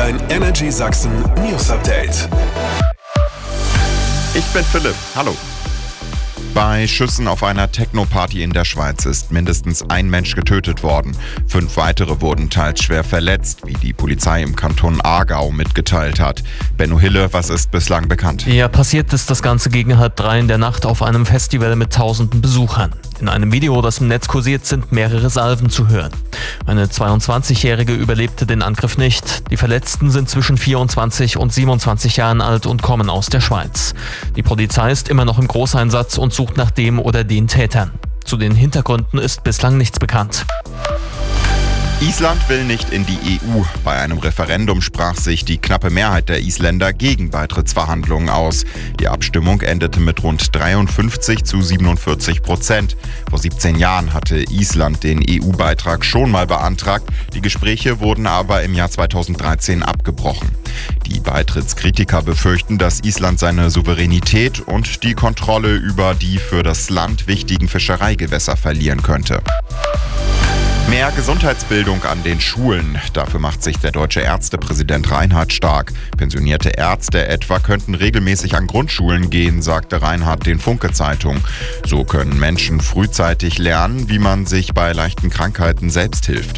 Dein Energy Sachsen News Update. Ich bin Philipp. Hallo. Bei Schüssen auf einer Techno-Party in der Schweiz ist mindestens ein Mensch getötet worden. 5 weitere wurden teils schwer verletzt, wie die Polizei im Kanton Aargau mitgeteilt hat. Benno Hille, was ist bislang bekannt? Ja, passiert ist das Ganze gegen 2:30 in der Nacht auf einem Festival mit tausenden Besuchern. In einem Video, das im Netz kursiert, sind mehrere Salven zu hören. Eine 22-Jährige überlebte den Angriff nicht. Die Verletzten sind zwischen 24 und 27 Jahren alt und kommen aus der Schweiz. Die Polizei ist immer noch im Großeinsatz und sucht nach dem oder den Tätern. Zu den Hintergründen ist bislang nichts bekannt. Island will nicht in die EU. Bei einem Referendum sprach sich die knappe Mehrheit der Isländer gegen Beitrittsverhandlungen aus. Die Abstimmung endete mit rund 53-47%. Vor 17 Jahren hatte Island den EU-Beitrag schon mal beantragt. Die Gespräche wurden aber im Jahr 2013 abgebrochen. Die Beitrittskritiker befürchten, dass Island seine Souveränität und die Kontrolle über die für das Land wichtigen Fischereigewässer verlieren könnte. Mehr Gesundheitsbildung an den Schulen. Dafür macht sich der deutsche Ärztepräsident Reinhardt stark. Pensionierte Ärzte etwa könnten regelmäßig an Grundschulen gehen, sagte Reinhardt den Funke-Zeitung. So können Menschen frühzeitig lernen, wie man sich bei leichten Krankheiten selbst hilft.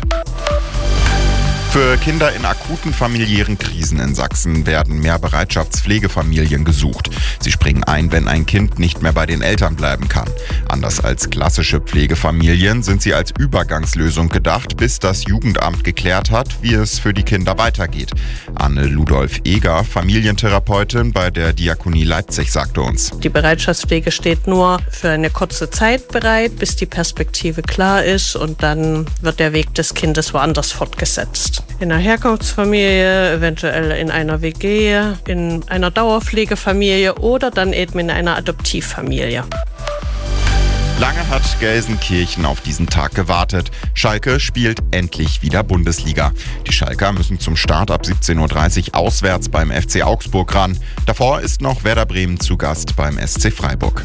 Für Kinder in akuten familiären Krisen in Sachsen werden mehr Bereitschaftspflegefamilien gesucht. Sie springen ein, wenn ein Kind nicht mehr bei den Eltern bleiben kann. Anders als klassische Pflegefamilien sind sie als Übergangslösung gedacht, bis das Jugendamt geklärt hat, wie es für die Kinder weitergeht. Anne Ludolf-Eger, Familientherapeutin bei der Diakonie Leipzig, sagte uns: Die Bereitschaftspflege steht nur für eine kurze Zeit bereit, bis die Perspektive klar ist, und dann wird der Weg des Kindes woanders fortgesetzt. In einer Herkunftsfamilie, eventuell in einer WG, in einer Dauerpflegefamilie oder dann eben in einer Adoptivfamilie. Lange hat Gelsenkirchen auf diesen Tag gewartet. Schalke spielt endlich wieder Bundesliga. Die Schalker müssen zum Start ab 17:30 Uhr auswärts beim FC Augsburg ran. Davor ist noch Werder Bremen zu Gast beim SC Freiburg.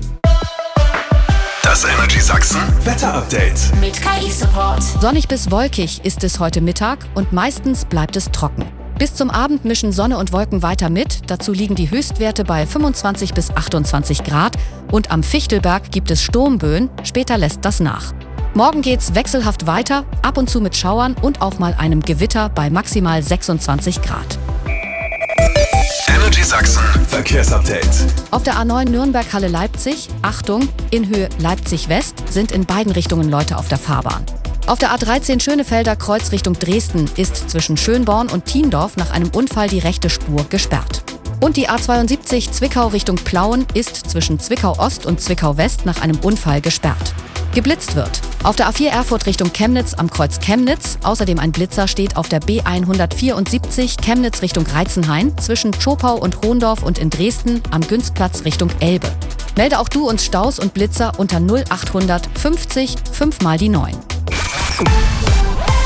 Das Energy Sachsen Wetter Update mit KI-Support. Sonnig bis wolkig ist es heute Mittag und meistens bleibt es trocken. Bis zum Abend mischen Sonne und Wolken weiter mit. Dazu liegen die Höchstwerte bei 25 bis 28 Grad. Und am Fichtelberg gibt es Sturmböen. Später lässt das nach. Morgen geht's wechselhaft weiter, ab und zu mit Schauern und auch mal einem Gewitter bei maximal 26 Grad. Energy Sachsen Verkehrsupdate. Auf der A9 Nürnberg-Halle Leipzig, Achtung, in Höhe Leipzig West sind in beiden Richtungen Leute auf der Fahrbahn. Auf der A13 Schönefelder Kreuz Richtung Dresden ist zwischen Schönborn und Thiendorf nach einem Unfall die rechte Spur gesperrt. Und die A72 Zwickau Richtung Plauen ist zwischen Zwickau Ost und Zwickau West nach einem Unfall gesperrt. Geblitzt wird. Auf der A4 Erfurt Richtung Chemnitz am Kreuz Chemnitz. Außerdem ein Blitzer steht auf der B174 Chemnitz Richtung Reitzenhain zwischen Zschopau und Hohndorf und in Dresden am Günzplatz Richtung Elbe. Melde auch du uns Staus und Blitzer unter 0800 50 5 mal die 9.